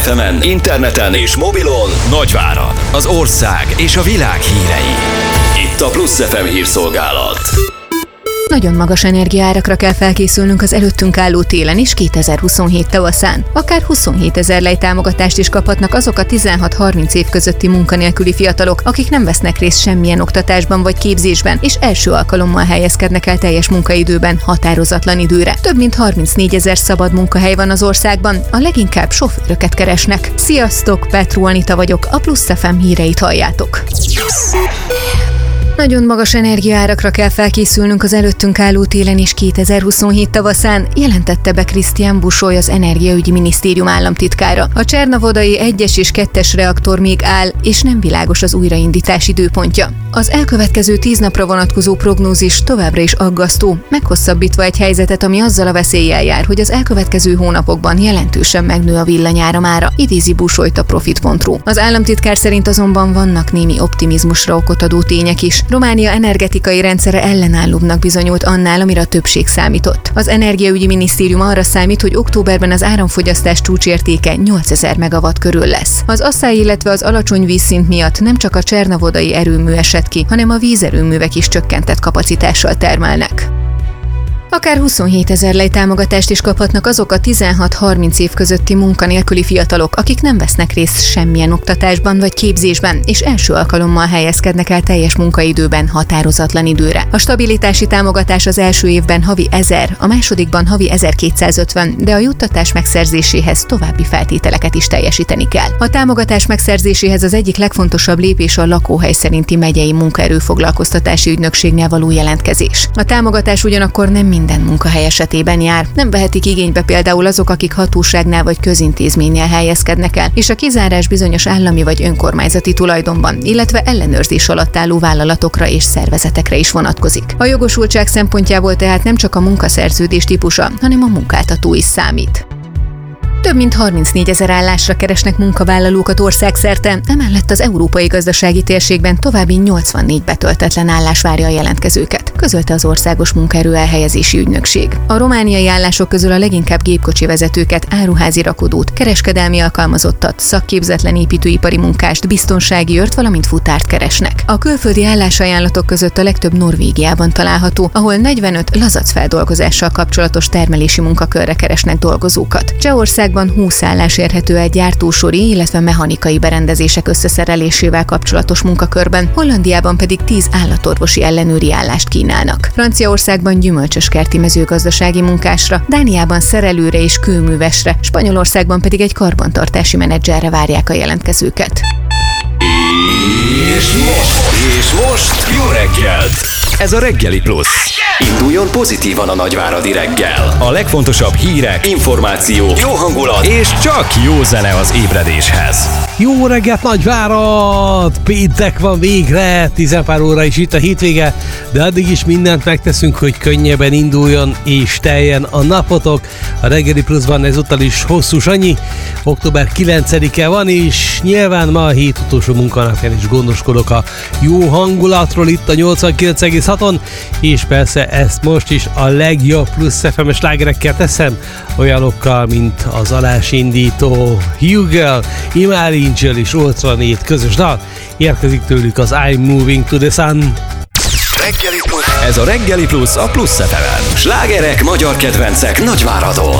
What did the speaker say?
FM-en, interneten és mobilon Nagyvárad, az ország és a világ hírei. Itt a Plusz FM hírszolgálat. Nagyon magas energiaárakra kell felkészülnünk az előttünk álló télen is 2027 tavaszán. Akár 27 000 lejtámogatást is kaphatnak azok a 16-30 év közötti munkanélküli fiatalok, akik nem vesznek részt semmilyen oktatásban vagy képzésben, és első alkalommal helyezkednek el teljes munkaidőben, határozatlan időre. Több mint 34 000 szabad munkahely van az országban, a leginkább sofőröket keresnek. Sziasztok, Petró Anita vagyok, a Plusz FM híreit halljátok. Nagyon magas energiaárakra kell felkészülnünk az előttünk álló télen is 2027 tavaszán, jelentette be Krisztián Busoly, az Energiaügyi Minisztérium államtitkára. A Csernavodai 1-es és 2-es reaktor még áll, és nem világos az újraindítás időpontja. Az elkövetkező 10 napra vonatkozó prognózis továbbra is aggasztó, meghosszabbítva egy helyzetet, ami azzal a veszéllyel jár, hogy az elkövetkező hónapokban jelentősen megnő a villanyáramára, idézi Busolyt a Profit.ru. Az államtitkár szerint azonban vannak némi optimizmusra okot adó tények is. Románia energetikai rendszere ellenállóbbnak bizonyult annál, amire a többség számított. Az Energiaügyi Minisztérium arra számít, hogy októberben az áramfogyasztás csúcsértéke 8000 megawatt körül lesz. Az asszály, illetve az alacsony vízszint miatt nem csak a csernavodai erőmű esett ki, hanem a vízerőművek is csökkentett kapacitással termelnek. Akár 27 000 lejtámogatást is kaphatnak azok a 16-30 év közötti munkanélküli fiatalok, akik nem vesznek részt semmilyen oktatásban vagy képzésben, és első alkalommal helyezkednek el teljes munkaidőben, határozatlan időre. A stabilitási támogatás az első évben havi 1000, a másodikban havi 1250, de a juttatás megszerzéséhez további feltételeket is teljesíteni kell. A támogatás megszerzéséhez az egyik legfontosabb lépés a lakóhely szerinti megyei munkaerőfoglalkoztatási ügynökségnél való jelentkezés. A támogatás ugyanakkor nem minden munkahely esetében jár. Nem vehetik igénybe például azok, akik hatóságnál vagy közintézménynél helyezkednek el, és a kizárás bizonyos állami vagy önkormányzati tulajdonban, illetve ellenőrzés alatt álló vállalatokra és szervezetekre is vonatkozik. A jogosultság szempontjából tehát nem csak a munkaszerződés típusa, hanem a munkáltató is számít. Több mint 34 000 állásra keresnek munkavállalókat országszerte, emellett az európai gazdasági térségben további 84 betöltetlen állás várja a jelentkezőket, közölte az Országos Munkaerő Elhelyezési Ügynökség. A romániai állások közül a leginkább gépkocsi vezetőket, áruházi rakodót, kereskedelmi alkalmazottat, szakképzetlen építőipari munkást, biztonsági őrt, valamint futárt keresnek. A külföldi állásajánlatok között a legtöbb Norvégiában található, ahol 45 lazacfeldolgozással kapcsolatos termelési munkakörre keresnek dolgozókat. Csehországban 20 állás érhető el gyártósori, illetve mechanikai berendezések összeszerelésével kapcsolatos munkakörben, Hollandiában pedig 10 állatorvosi ellenőri állást kínálnak. Franciaországban gyümölcsöskerti mezőgazdasági munkásra, Dániában szerelőre és kőművesre, Spanyolországban pedig egy karbantartási menedzserre várják a jelentkezőket. És most jó reggelt! Ez a Reggeli Plusz. Induljon pozitívan a nagyváradi reggel. A legfontosabb hírek, információk, jó hangulat és csak jó zene az ébredéshez. Jó reggelt, Nagyvárad! Péntek van végre, 10 pár óra is itt a hétvége, de addig is mindent megteszünk, hogy könnyebben induljon és teljen a napotok. A Reggeli Pluszban ezúttal is hosszú Sanyi, október 9-e van, és nyilván ma a hét utolsó munkanapján is gondoskodok a jó hangulatról itt a 89,6-on, és persze ezt most is a legjobb Plusz FM-es slágerekkel teszem, olyanokkal, mint az alásindító Hugh Girl, Imari Angel és Ultra 4 közös dal, érkezik tőlük az I'm Moving to the Sun. Ez a Reggeli Plusz a Plusz FM-en. Slágerek, magyar kedvencek Nagyváradon.